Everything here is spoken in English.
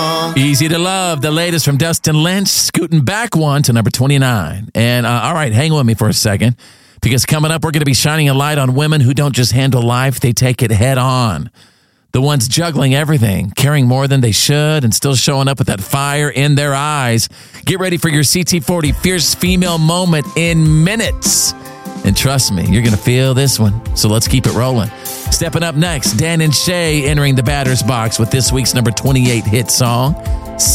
Easy to Love, the latest from Dustin Lynch, scooting back one to number 29. And all right, hang with me for a second, because coming up, we're going to be shining a light on women who don't just handle life, they take it head on. The ones juggling everything, caring more than they should, and still showing up with that fire in their eyes. Get ready for your CT40 Fierce Female Moment in minutes. And trust me, you're going to feel this one. So let's keep it rolling. Stepping up next, Dan and Shay entering the batter's box with this week's number 28 hit song,